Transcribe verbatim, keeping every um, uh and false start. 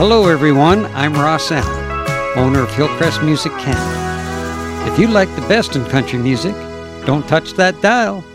Hello everyone, I'm Ross Allen, owner of Hillcrest Music Canada. If you like the best in country music, don't touch that dial.